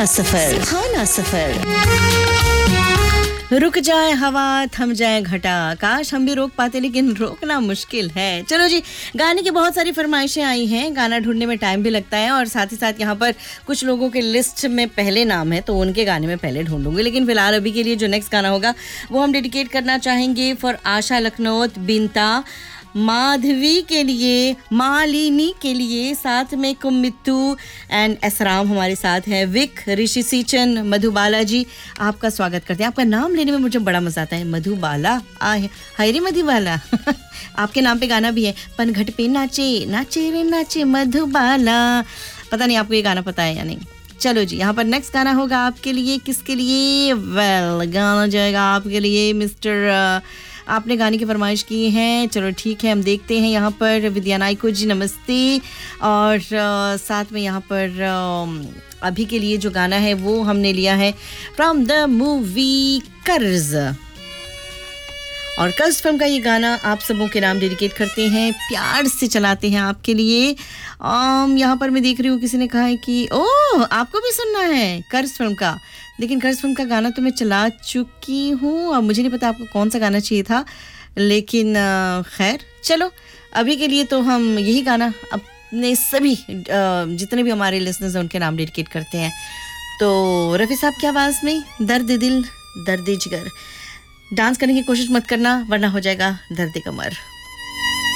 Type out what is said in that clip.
सुहाना सफर। रुक जाए हवा, थम जाए घटा, काश हम भी रोक पाते, लेकिन रोकना मुश्किल है। चलो जी, गाने की बहुत सारी फरमाइशें आई हैं, गाना ढूंढने में टाइम भी लगता है और साथ ही साथ यहाँ पर कुछ लोगों के लिस्ट में पहले नाम है तो उनके गाने में पहले ढूंढूंगी। लेकिन फिलहाल अभी के लिए जो नेक्स्ट गाना होगा वो हम डेडिकेट करना चाहेंगे फॉर आशा लखनौत, बिंता, माधवी के लिए, मालिनी के लिए, साथ में कुमित्तू एंड एसराम हमारे साथ हैं, विक, ऋषि सीचन, मधुबाला जी, आपका स्वागत करते हैं। आपका नाम लेने में मुझे बड़ा मजा आता है, मधुबाला। हाय रे मधुबाला आपके नाम पे गाना भी है, पनघट पे नाचे नाचे रे नाचे मधुबाला। पता नहीं आपको ये गाना पता है या नहीं। चलो जी, यहाँ पर नेक्स्ट गाना होगा आपके लिए। किसके लिए? गाना जाएगा आपके लिए मिस्टर, आपने गाने की फरमाइश की है। चलो ठीक है, हम देखते हैं। यहाँ पर विद्या नायको जी नमस्ते, और साथ में यहाँ पर अभी के लिए जो गाना है वो हमने लिया है फ्रॉम द मूवी कर्ज, और कर्ज फिल्म का ये गाना आप सबों के नाम डेडिकेट करते हैं, प्यार से चलाते हैं आपके लिए। यहाँ पर मैं देख रही हूँ किसी ने कहा है कि ओह आपको भी सुनना है कर्ज फिल्म का, लेकिन कर्ज फिल्म का गाना तो मैं चला चुकी हूँ। अब मुझे नहीं पता आपको कौन सा गाना चाहिए था, लेकिन खैर चलो, अभी के लिए तो हम यही गाना अपने सभी जितने भी हमारे लिसनर्स हैं उनके नाम डेडिकेट करते हैं। तो रफ़ी साहब की आवाज़ में दर्द दिल दर्द जिगर, डांस करने की कोशिश मत करना वरना हो जाएगा दर्द कमर।